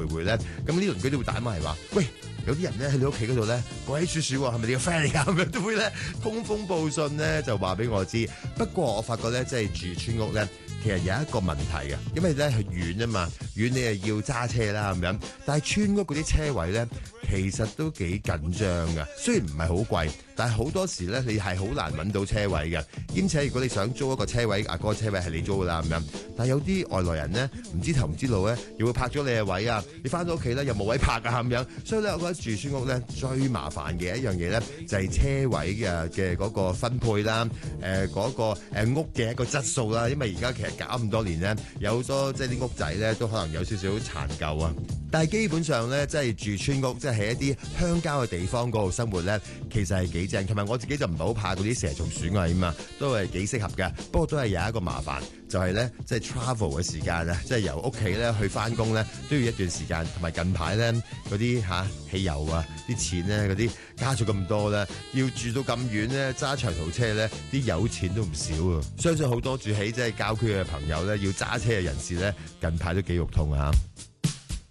回咧，咁呢鄰居都會打埋嚟話：喂，有啲人咧喺你屋企嗰度咧鬼鼠鼠喎，係咪你個 friend 嚟㗎？咁樣都會咧通風報信咧，就話俾我知。不過我發覺咧，即係住村屋咧，其實有一個問題嘅，因為咧係遠啊嘛，遠你係要揸車啦咁樣。但係村屋嗰啲車位咧，其實都幾緊張㗎。雖然唔係好貴，但係好多時咧你係好難揾到車位嘅。兼且如果你想租一個車位，嗰個車位係你租㗎啦咁樣。但係有啲外來人咧，唔知頭唔知路咧，又會泊咗你嘅位啊！你翻到屋企咧又冇位泊啊咁樣。所以咧，我覺得住村屋咧最麻煩嘅一樣嘢咧，就係車位嘅嗰個分配啦，嗰個屋嘅一個質素啦。因為而家其實搞咁多年咧，有好多即係啲屋仔咧都可能有少少殘舊啊。但係基本上咧，即係住村屋，即係喺一啲鄉郊嘅地方嗰度生活咧，其實係幾正。同埋我自己就唔係好怕嗰啲蛇蟲鼠蟻啊嘛，都係幾適合嘅。不過都係有一個麻煩，就係咧，即係 travel 嘅時間啊，即係由屋企咧去翻工咧都要一段時間。同埋近排咧嗰啲汽油啊，啲錢咧嗰啲加咗咁多咧，要住到咁遠咧揸長途車咧，啲油錢都唔少啊！相信好多住喺即係郊區嘅朋友咧，要揸車嘅人士咧，近排都幾肉痛啊！